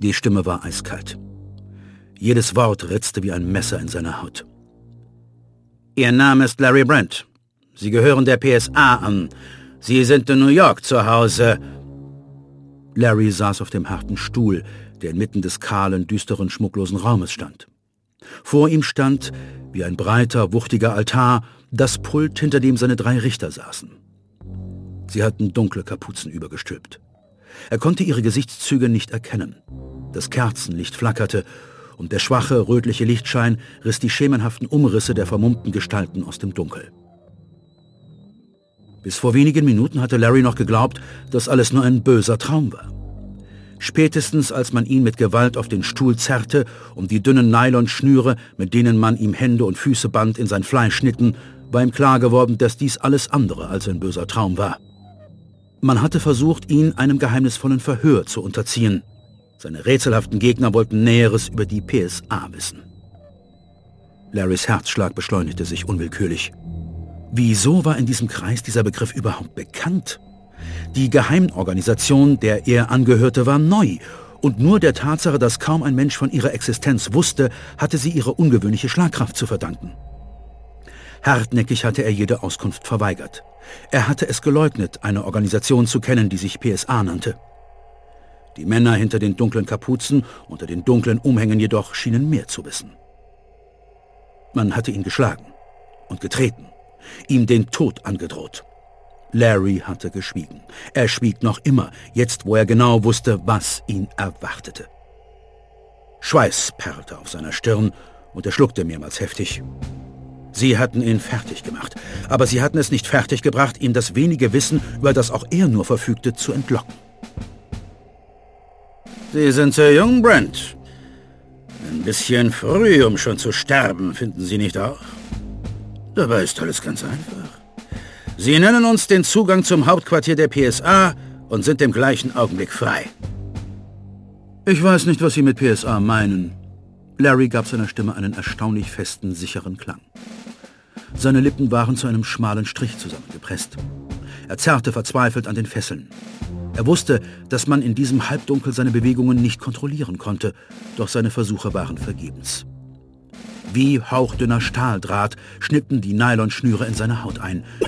Die Stimme war eiskalt. Jedes Wort ritzte wie ein Messer in seiner Haut. »Ihr Name ist Larry Brent. Sie gehören der PSA an. Sie sind in New York zu Hause.« Larry saß auf dem harten Stuhl, der inmitten des kahlen, düsteren, schmucklosen Raumes stand. Vor ihm stand, wie ein breiter, wuchtiger Altar, das Pult, hinter dem seine 3 Richter saßen. Sie hatten dunkle Kapuzen übergestülpt. Er konnte ihre Gesichtszüge nicht erkennen. Das Kerzenlicht flackerte und der schwache, rötliche Lichtschein riss die schemenhaften Umrisse der vermummten Gestalten aus dem Dunkel. Bis vor wenigen Minuten hatte Larry noch geglaubt, dass alles nur ein böser Traum war. Spätestens als man ihn mit Gewalt auf den Stuhl zerrte, um die dünnen Nylonschnüre, mit denen man ihm Hände und Füße band, in sein Fleisch schnitten, war ihm klar geworden, dass dies alles andere als ein böser Traum war. Man hatte versucht, ihn einem geheimnisvollen Verhör zu unterziehen. Seine rätselhaften Gegner wollten Näheres über die PSA wissen. Larrys Herzschlag beschleunigte sich unwillkürlich. Wieso war in diesem Kreis dieser Begriff überhaupt bekannt? Die Geheimorganisation, der er angehörte, war neu, und nur der Tatsache, dass kaum ein Mensch von ihrer Existenz wusste, hatte sie ihre ungewöhnliche Schlagkraft zu verdanken. Hartnäckig hatte er jede Auskunft verweigert. Er hatte es geleugnet, eine Organisation zu kennen, die sich PSA nannte. Die Männer hinter den dunklen Kapuzen, unter den dunklen Umhängen jedoch, schienen mehr zu wissen. Man hatte ihn geschlagen und getreten, ihm den Tod angedroht. Larry hatte geschwiegen. Er schwieg noch immer, jetzt wo er genau wusste, was ihn erwartete. Schweiß perlte auf seiner Stirn und er schluckte mehrmals heftig. Sie hatten ihn fertig gemacht, aber sie hatten es nicht fertiggebracht, ihm das wenige Wissen, über das auch er nur verfügte, zu entlocken. »Sie sind sehr jung, Brent. Ein bisschen früh, um schon zu sterben, finden Sie nicht auch? Dabei ist alles ganz einfach. Sie nennen uns den Zugang zum Hauptquartier der PSA und sind im gleichen Augenblick frei.« »Ich weiß nicht, was Sie mit PSA meinen.« Larry gab seiner Stimme einen erstaunlich festen, sicheren Klang. Seine Lippen waren zu einem schmalen Strich zusammengepresst. Er zerrte verzweifelt an den Fesseln. Er wusste, dass man in diesem Halbdunkel seine Bewegungen nicht kontrollieren konnte, doch seine Versuche waren vergebens. Wie hauchdünner Stahldraht schnitten die Nylonschnüre in seine Haut ein.